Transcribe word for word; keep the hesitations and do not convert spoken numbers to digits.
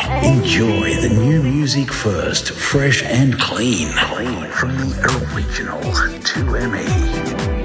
Enjoy the new music first, fresh and clean. From